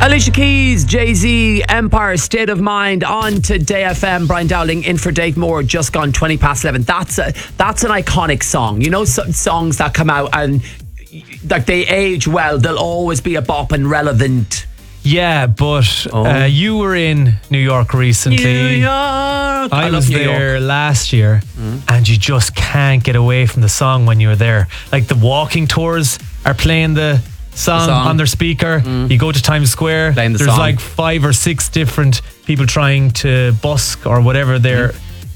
Alicia Keys, Jay-Z, Empire, State of Mind on Today FM. Brian Dowling in for Dave Moore, just gone 20 past 11. That's an iconic song. You know, songs that come out and like they age well, they'll always be a bop and relevant. Yeah, but you were in New York recently. New York. I was there last year, and you just can't get away from the song when you're there. Like the walking tours are playing the song on their speaker. You go to Times Square, there's song. like 5 or 6 different people trying to busk or whatever their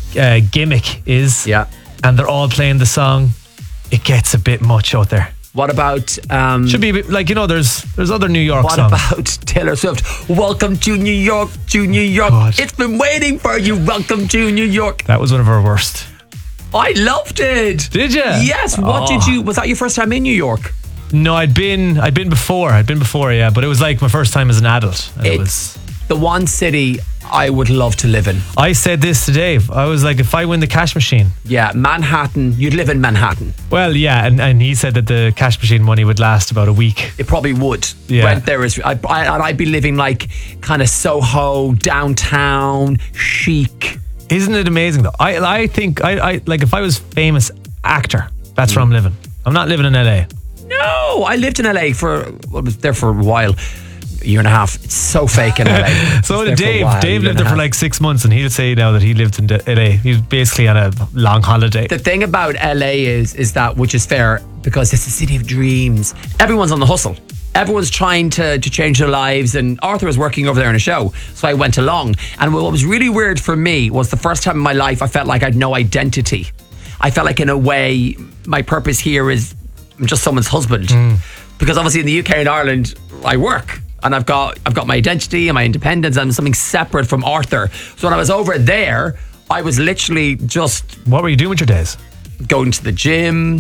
gimmick is. Yeah. And they're all playing the song. It gets a bit much out there. What about should be a bit, like, you know, there's other New York songs. What about Taylor Swift? Welcome to New York, to New York. God. It's been waiting for you. Welcome to New York. That was one of our worst. I loved it. Did you? Yes. Was that your first time in New York? No, I'd been before, yeah, but it was like my first time as an adult. And it was the one city I would love to live in. I said this to Dave. I was like, if I win the cash machine. Yeah, Manhattan. You'd live in Manhattan. Well, yeah, and he said that the cash machine money would last about a week. It probably would. Yeah. Rent there is. I'd be living like kind of Soho, downtown, chic. Isn't it amazing though? I think I like if I was famous actor, that's where I'm living. I'm not living in LA. No, I lived in LA was there for a while. A year and a half. It's so fake in LA. So did Dave. Dave lived there for like 6 months, and he'll say now that he lived in LA. He's basically on a long holiday. The thing about LA is that, which is fair, because it's a city of dreams. Everyone's on the hustle. Everyone's trying to change their lives, and Arthur was working over there in a show, so I went along. And what was really weird for me was the first time in my life I felt like I had no identity. I felt like, in a way, my purpose here is I'm just someone's husband. Because obviously in the UK and Ireland, I work. And I've got my identity and my independence, and something separate from Arthur. So when I was over there, I was literally just... What were you doing with your days? Going to the gym,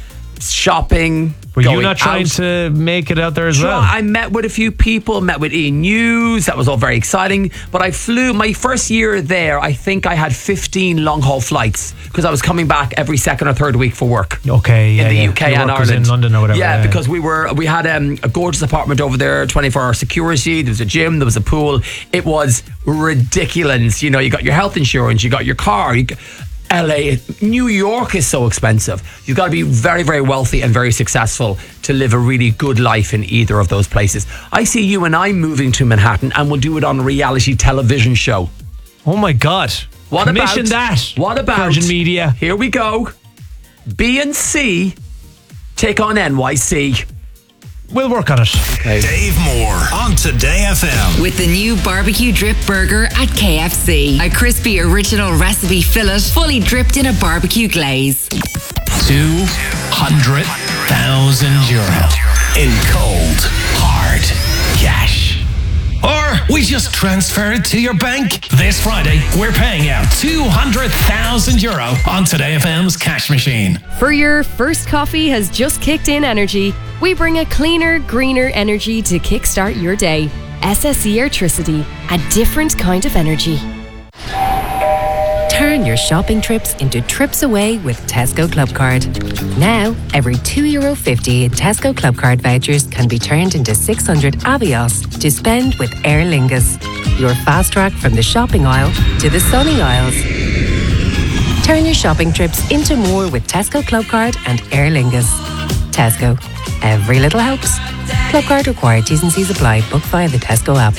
shopping. Were you not trying to make it out there as well? I met with a few people, met with Ian News. That was all very exciting. But I flew, my first year there, I think I had 15 long haul flights because I was coming back every second or third week for work. Okay, yeah. In the UK and Ireland. In London or whatever. Yeah, because we had a gorgeous apartment over there, 24-hour security. There was a gym, there was a pool. It was ridiculous. You know, you got your health insurance, you got your car. LA, New York is so expensive. You've got to be very, very wealthy and very successful to live a really good life in either of those places. I see you and I moving to Manhattan, and we'll do it on a reality television show. Oh my God. Commission that. What about Virgin Media? Here we go. B and C take on NYC. We'll work on it. Okay. Dave Moore on Today FM. With the new barbecue drip burger at KFC. A crispy original recipe fillet fully dripped in a barbecue glaze. €200,000 in cold, hard cash. Or we just transfer it to your bank. This Friday, we're paying out €200,000 on Today FM's cash machine. For your first coffee has just kicked in energy, we bring a cleaner, greener energy to kickstart your day. SSE Airtricity, a different kind of energy. Turn your shopping trips into trips away with Tesco Clubcard. Now, every €2.50 in Tesco Clubcard vouchers can be turned into 600 Avios to spend with Aer Lingus. Your fast track from the shopping aisle to the sunny aisles. Turn your shopping trips into more with Tesco Clubcard and Aer Lingus. Tesco. Every little helps. Clubcard required. T's and C's apply. Book via the Tesco app.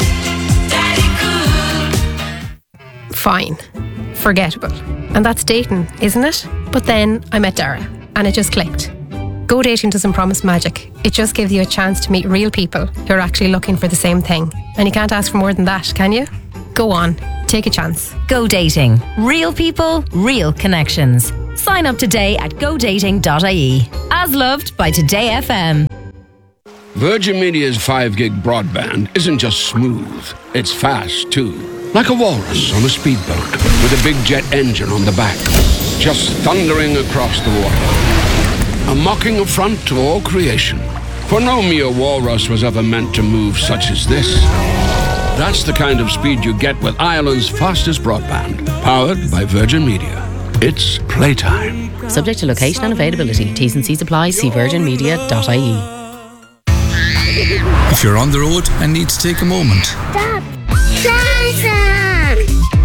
Fine. Forgettable. And that's dating, isn't it? But then I met Dara, and it just clicked. Go dating doesn't promise magic. It just gives you a chance to meet real people who are actually looking for the same thing. And you can't ask for more than that, can you? Go on. Take a chance. Go dating. Real people, real connections. Sign up today at godating.ie. As loved by Today FM. Virgin Media's 5-gig broadband isn't just smooth, it's fast too. Like a walrus on a speedboat with a big jet engine on the back, just thundering across the water. A mocking affront to all creation. For no mere walrus was ever meant to move such as this. That's the kind of speed you get with Ireland's fastest broadband, powered by Virgin Media. It's playtime. Subject to location and availability. T's and C's apply. See virginmedia.ie. If you're on the road and need to take a moment. Stop. Plaza.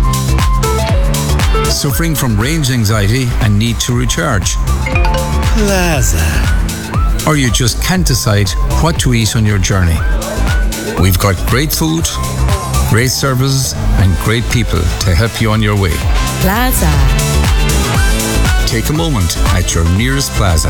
Suffering from range anxiety and need to recharge. Plaza. Or you just can't decide what to eat on your journey. We've got great food, great services, and great people to help you on your way. Plaza. Take a moment at your nearest Plaza.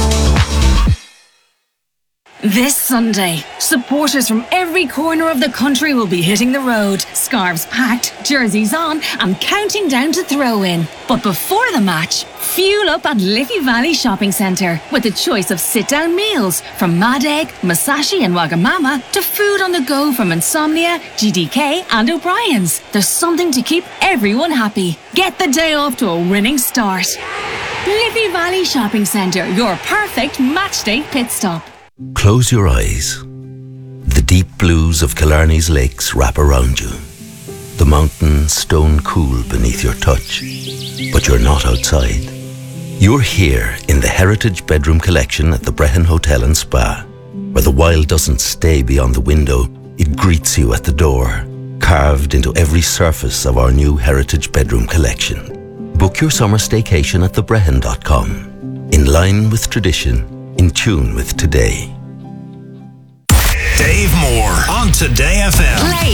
This Sunday, supporters from every corner of the country will be hitting the road, scarves packed, jerseys on, and counting down to throw in. But before the match, fuel up at Liffey Valley Shopping Centre with a choice of sit-down meals from Mad Egg, Masashi and Wagamama to food on the go from Insomnia, GDK and O'Brien's. There's something to keep everyone happy. Get the day off to a winning start. Liffey Valley Shopping Centre, your perfect matchday pit stop. Close your eyes. The deep blues of Killarney's lakes wrap around you. The mountains stone cool beneath your touch. But you're not outside. You're here in the Heritage Bedroom Collection at the Brehon Hotel and Spa, where the wild doesn't stay beyond the window, it greets you at the door, carved into every surface of our new Heritage Bedroom Collection. Book your summer staycation at thebrehon.com. In line with tradition, in tune with today. Dave Moore on Today FM.